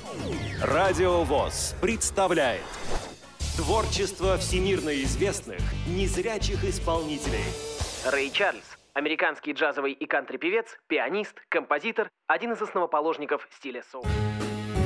Радио ВОС представляет творчество всемирно известных незрячих исполнителей. Рэй Чарльз – американский джазовый и кантри-певец, пианист, композитор, один из основоположников стиля соул.